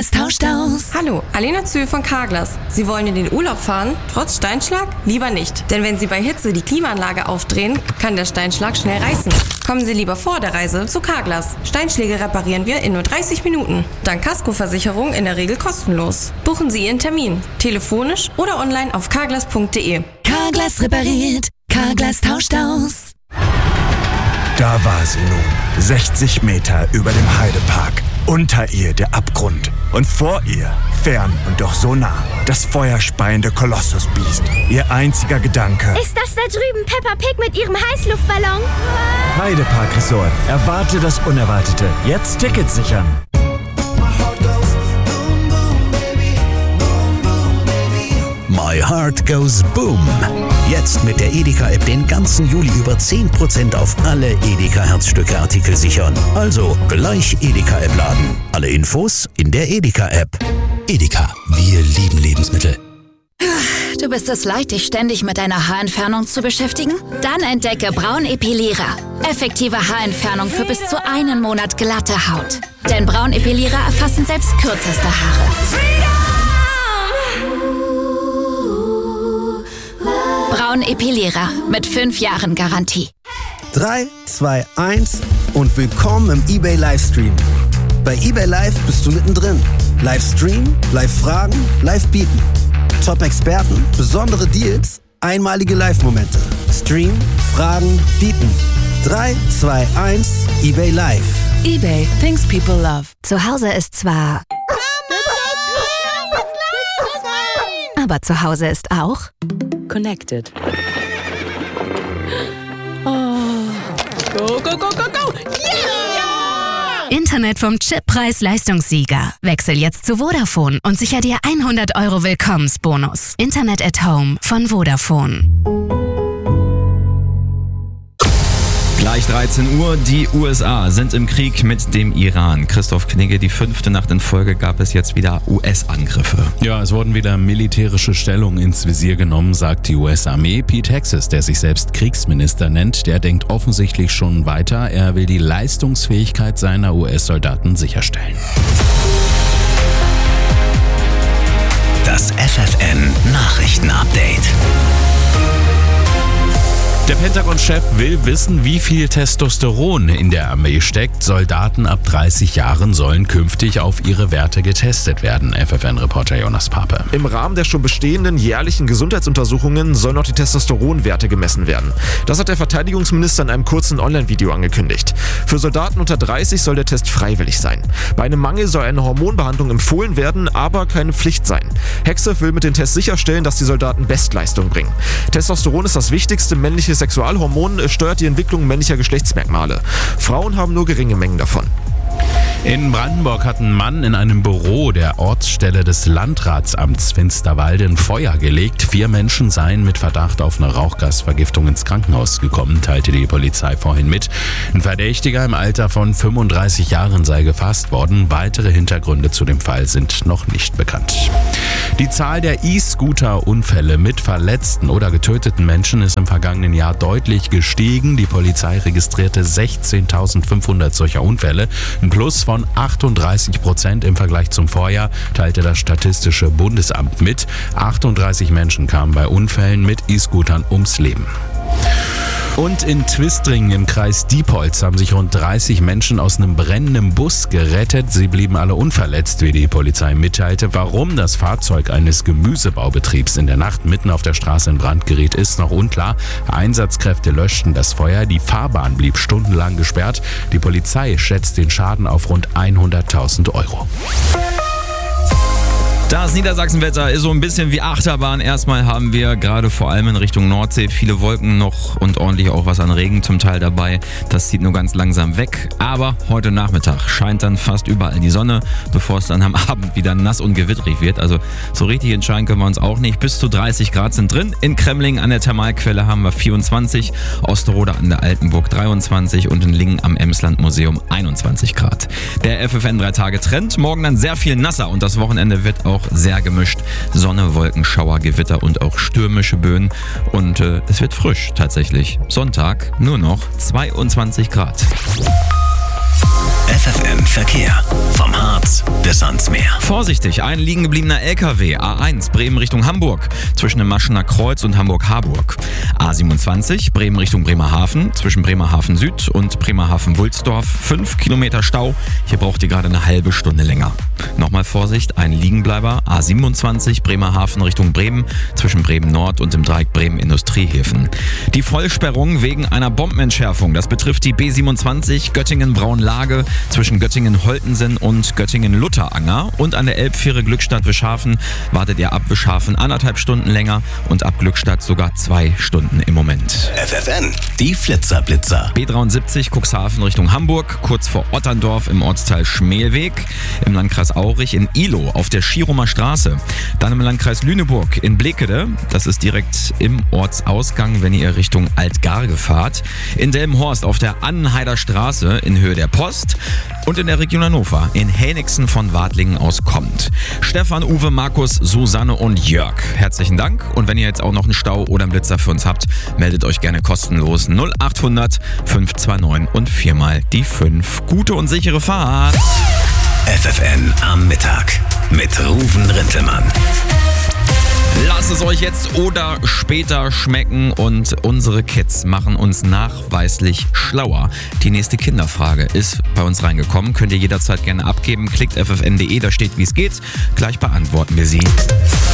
Carglass tauscht aus. Hallo, Alena Zühl von Carglass. Sie wollen in den Urlaub fahren, trotz Steinschlag? Lieber nicht. Denn wenn Sie bei Hitze die Klimaanlage aufdrehen, kann der Steinschlag schnell reißen. Kommen Sie lieber vor der Reise zu Carglass. Steinschläge reparieren wir in nur 30 Minuten. Dank Kaskoversicherung in der Regel kostenlos. Buchen Sie Ihren Termin. Telefonisch oder online auf carglass.de. Carglass repariert. Carglass tauscht aus. Da war sie nun, 60 Meter über dem Heidepark. Unter ihr der Abgrund. Und vor ihr, fern und doch so nah, das feuerspeiende Kolossusbiest. Ihr einziger Gedanke: Ist das da drüben Peppa Pig mit ihrem Heißluftballon? Heidepark Resort. Erwarte das Unerwartete. Jetzt Tickets sichern. My Heart Goes Boom. Jetzt mit der Edeka-App den ganzen Juli über 10% auf alle Edeka-Herzstücke-Artikel sichern. Also gleich Edeka-App laden. Alle Infos in der Edeka-App. Edeka, wir lieben Lebensmittel. Du bist es leid, dich ständig mit deiner Haarentfernung zu beschäftigen? Dann entdecke Braunepilierer. Effektive Haarentfernung für bis zu einen Monat glatte Haut. Denn Braunepilierer erfassen selbst kürzeste Haare. Braunepilierer mit 5 Jahren Garantie. 3, 2, 1 und willkommen im eBay Livestream. Bei eBay Live bist du mittendrin. Livestream, Live-Fragen, Live-Bieten. Top-Experten, besondere Deals, einmalige Live-Momente. Stream, Fragen, Bieten. 3, 2, 1, eBay Live. eBay, things people love. Zu Hause ist zwar... Aber zu Hause ist auch... Connected. Oh. Go, go, go, go, go! Yeah! Internet vom Chippreis-Leistungssieger. Wechsel jetzt zu Vodafone und sicher dir 100 € Willkommensbonus. Internet at Home von Vodafone. Gleich 13 Uhr, die USA sind im Krieg mit dem Iran. Christoph Knigge, die 5. Nacht in Folge gab es jetzt wieder US-Angriffe. Ja, es wurden wieder militärische Stellungen ins Visier genommen, sagt die US-Armee. Pete Hegseth, der sich selbst Kriegsminister nennt, der denkt offensichtlich schon weiter. Er will die Leistungsfähigkeit seiner US-Soldaten sicherstellen. Das FFN-Nachrichten-Update. Der Pentagon-Chef will wissen, wie viel Testosteron in der Armee steckt. Soldaten ab 30 Jahren sollen künftig auf ihre Werte getestet werden. FFN-Reporter Jonas Pape. Im Rahmen der schon bestehenden jährlichen Gesundheitsuntersuchungen sollen noch die Testosteronwerte gemessen werden. Das hat der Verteidigungsminister in einem kurzen Online-Video angekündigt. Für Soldaten unter 30 soll der Test freiwillig sein. Bei einem Mangel soll eine Hormonbehandlung empfohlen werden, aber keine Pflicht sein. Hegseth will mit den Tests sicherstellen, dass die Soldaten Bestleistung bringen. Testosteron ist das wichtigste männliche Sexualhormon, steuert die Entwicklung männlicher Geschlechtsmerkmale. Frauen haben nur geringe Mengen davon. In Brandenburg hat ein Mann in einem Büro der Ortsstelle des Landratsamts Finsterwalde ein Feuer gelegt. 4 Menschen seien mit Verdacht auf eine Rauchgasvergiftung ins Krankenhaus gekommen, teilte die Polizei vorhin mit. Ein Verdächtiger im Alter von 35 Jahren sei gefasst worden. Weitere Hintergründe zu dem Fall sind noch nicht bekannt. Die Zahl der E-Scooter-Unfälle mit verletzten oder getöteten Menschen ist im vergangenen Jahr deutlich gestiegen. Die Polizei registrierte 16.500 solcher Unfälle. Ein Plus von 38% im Vergleich zum Vorjahr, teilte das Statistische Bundesamt mit. 38 Menschen kamen bei Unfällen mit E-Scootern ums Leben. Und in Twistringen im Kreis Diepholz haben sich rund 30 Menschen aus einem brennenden Bus gerettet. Sie blieben alle unverletzt, wie die Polizei mitteilte. Warum das Fahrzeug eines Gemüsebaubetriebs in der Nacht mitten auf der Straße in Brand geriet, ist noch unklar. Einsatzkräfte löschten das Feuer. Die Fahrbahn blieb stundenlang gesperrt. Die Polizei schätzt den Schaden auf rund 100.000 €. Das Niedersachsenwetter ist so ein bisschen wie Achterbahn. Erstmal haben wir gerade vor allem in Richtung Nordsee viele Wolken noch und ordentlich auch was an Regen zum Teil dabei. Das zieht nur ganz langsam weg. Aber heute Nachmittag scheint dann fast überall die Sonne, bevor es dann am Abend wieder nass und gewitterig wird. Also so richtig entscheiden können wir uns auch nicht. Bis zu 30 Grad sind drin. In Kremlingen an der Thermalquelle haben wir 24, Osterode an der Altenburg 23 und in Lingen am Emsland-Museum 21 Grad. Der FFN 3-Tage-Trend. Morgen dann sehr viel nasser und das Wochenende wird auch sehr gemischt. Sonne, Wolken, Schauer, Gewitter und auch stürmische Böen. Und es wird frisch tatsächlich. Sonntag nur noch 22 Grad. FFN Verkehr. Vom Harz bis ans Meer. Vorsichtig, ein liegen gebliebener LKW. A1 Bremen Richtung Hamburg zwischen dem Maschener Kreuz und Hamburg-Harburg. A27 Bremen Richtung Bremerhaven zwischen Bremerhaven Süd und Bremerhaven-Wulsdorf. 5 Kilometer Stau. Hier braucht ihr gerade eine halbe Stunde länger. Nochmal Vorsicht, ein Liegenbleiber. A27 Bremerhaven Richtung Bremen zwischen Bremen Nord und dem Dreieck Bremen Industriehäfen. Die Vollsperrung wegen einer Bombenentschärfung. Das betrifft die B27 Göttingen-Braunlage zwischen Göttingen-Holtensen und Göttingen-Lutteranger. Und an der Elbfähre Glückstadt-Wischhafen wartet ihr ab Wischhafen 1,5 Stunden länger und ab Glückstadt sogar 2 Stunden im Moment. FFN, die Flitzerblitzer. B73 Cuxhaven Richtung Hamburg, kurz vor Otterndorf im Ortsteil Schmelweg, im Landkreis Aurich in Ihlow auf der Schierumer Straße, dann im Landkreis Lüneburg in Blekede, das ist direkt im Ortsausgang, wenn ihr Richtung Altgarge fahrt, in Delmenhorst auf der Annenheider Straße in Höhe der Post und in der Region Hannover in Henigsen von Wadlingen aus kommt. Stefan, Uwe, Markus, Susanne und Jörg, herzlichen Dank. Und wenn ihr jetzt auch noch einen Stau oder einen Blitzer für uns habt, meldet euch gerne kostenlos 0800 529 und 4 mal die 5. Gute und sichere Fahrt. FFN am Mittag mit Ruven Rintelmann. Lasst es euch jetzt oder später schmecken und unsere Kids machen uns nachweislich schlauer. Die nächste Kinderfrage ist bei uns reingekommen. Könnt ihr jederzeit gerne abgeben. Klickt ffn.de, da steht, wie es geht. Gleich beantworten wir sie.